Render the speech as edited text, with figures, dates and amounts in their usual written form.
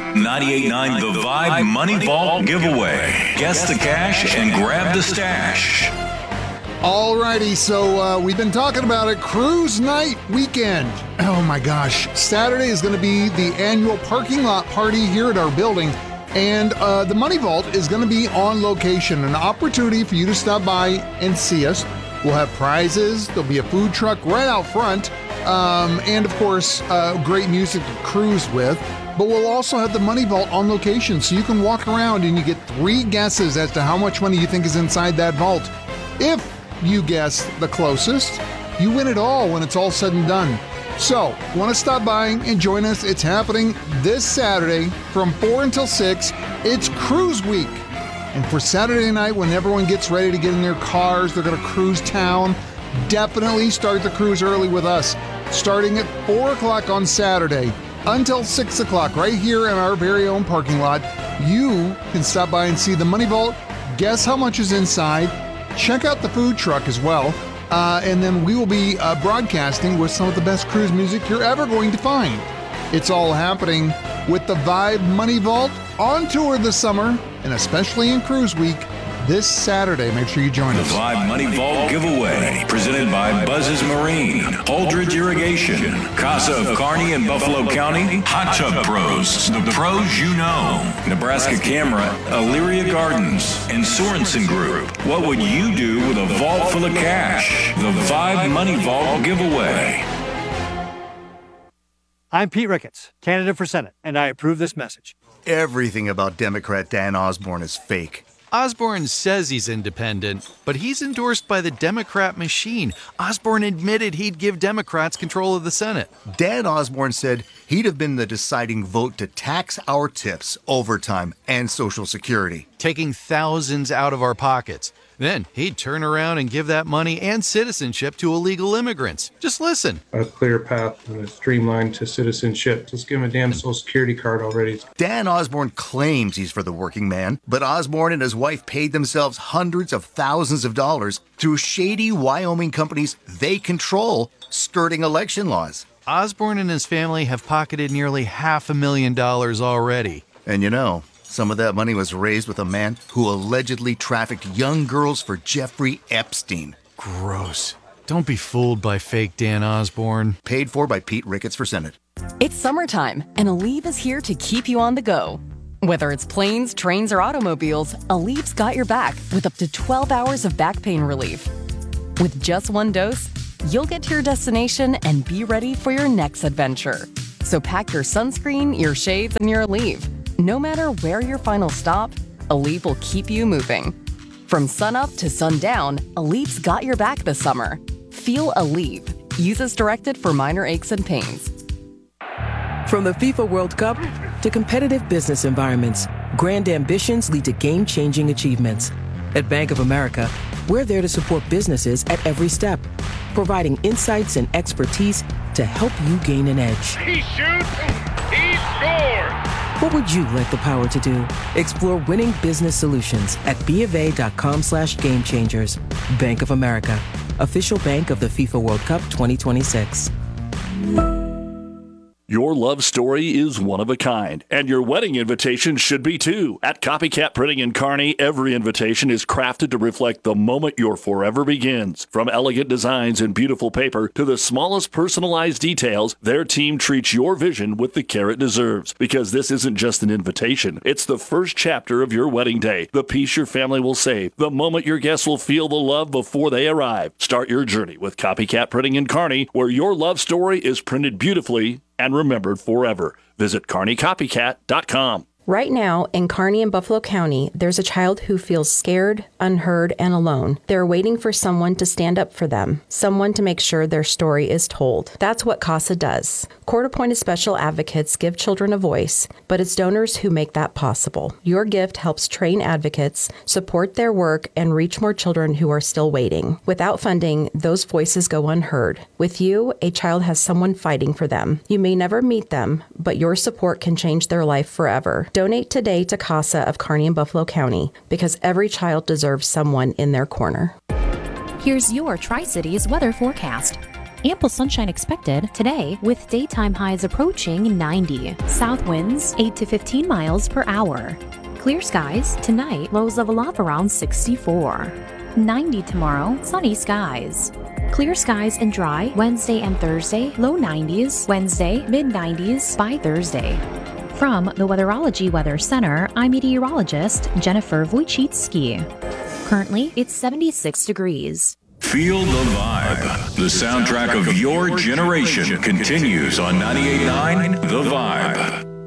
98.9 The Vibe Money Vault Giveaway. Guess the cash and grab the stash. Alrighty, so we've been talking about it. Cruise night weekend. Oh my gosh. Saturday is going to be the annual parking lot party here at our building. And the Money Vault is going to be on location. An opportunity for you to stop by and see us. We'll have prizes. There'll be a food truck right out front. And of course, great music to cruise with. But we'll also have the Money Vault on location, so you can walk around and you get 3 guesses as to how much money you think is inside that vault. If you guess the closest, you win it all when it's all said and done. So, want to stop by and join us? It's happening this Saturday from 4 until 6. It's Cruise Week. And for Saturday night, when everyone gets ready to get in their cars, they're going to cruise town, definitely start the cruise early with us. Starting at 4 o'clock on Saturday until 6 o'clock right here in our very own parking lot, you can stop by and see the Money Vault, guess how much is inside, check out the food truck as well, and then we will be broadcasting with some of the best cruise music you're ever going to find. It's all happening with the Vibe Money Vault on tour this summer, and especially in Cruise Week, this Saturday. Make sure you join us. The Vibe Money Vault Giveaway, presented by Buzz's Marine, Holdridge Irrigation, Casa of Kearney and Buffalo County, Hot Tub Pros, the pros you know, Nebraska Camera, Elyria Gardens, and Sorensen Group. What would you do with a vault full of cash? The Vibe Money Vault Giveaway. I'm Pete Ricketts, candidate for Senate, and I approve this message. Everything about Democrat Dan Osborne is fake. Osborne says he's independent, but he's endorsed by the Democrat machine. Osborne admitted he'd give Democrats control of the Senate. Dan Osborne said he'd have been the deciding vote to tax our tips, overtime, and Social Security, taking thousands out of our pockets. Then he'd turn around and give that money and citizenship to illegal immigrants. Just listen. A clear path and a streamline to citizenship. Just give him a damn Social Security card already. Dan Osborne claims he's for the working man, but Osborne and his wife paid themselves hundreds of thousands of dollars through shady Wyoming companies they control, skirting election laws. Osborne and his family have pocketed nearly $500,000 already. And you know, some of that money was raised with a man who allegedly trafficked young girls for Jeffrey Epstein. Gross. Don't be fooled by fake Dan Osborne. Paid for by Pete Ricketts for Senate. It's summertime, and Aleve is here to keep you on the go. Whether it's planes, trains, or automobiles, Aleve's got your back with up to 12 hours of back pain relief. With just 1 dose, you'll get to your destination and be ready for your next adventure. So pack your sunscreen, your shades, and your Aleve. No matter where your final stop, Aleve will keep you moving. From sunup to sundown, Aleve's got your back this summer. Feel Aleve. Use as directed for minor aches and pains. From the FIFA World Cup to competitive business environments, grand ambitions lead to game-changing achievements. At Bank of America, we're there to support businesses at every step, providing insights and expertise to help you gain an edge. He shoots, he scores! What would you like the power to do? Explore winning business solutions at BofA.com/gamechangers. Bank of America, official bank of the FIFA World Cup 2026. Your love story is one of a kind, and your wedding invitation should be too. At Copycat Printing in Kearney, every invitation is crafted to reflect the moment your forever begins. From elegant designs and beautiful paper to the smallest personalized details, their team treats your vision with the care it deserves. Because this isn't just an invitation, it's the first chapter of your wedding day, the piece your family will save, the moment your guests will feel the love before they arrive. Start your journey with Copycat Printing in Kearney, where your love story is printed beautifully and remembered forever. Visit KearneyCopycat.com. Right now, in Kearney and Buffalo County, there's a child who feels scared, unheard, and alone. They're waiting for someone to stand up for them, someone to make sure their story is told. That's what CASA does. Court-appointed special advocates give children a voice, but it's donors who make that possible. Your gift helps train advocates, support their work, and reach more children who are still waiting. Without funding, those voices go unheard. With you, a child has someone fighting for them. You may never meet them, but your support can change their life forever. Donate today to CASA of Kearney and Buffalo County, because every child deserves someone in their corner. Here's your Tri-Cities weather forecast. Ample sunshine expected today with daytime highs approaching 90. South winds 8 to 15 miles per hour. Clear skies tonight, lows level off around 64. 90 tomorrow, sunny skies. Clear skies and dry Wednesday and Thursday, low 90s. Wednesday, mid 90s by Thursday. From the Weatherology Weather Center, I'm meteorologist Jennifer Wojcicki. Currently, it's 76 degrees. Feel the vibe. The soundtrack of your generation continues on 98.9 The Vibe.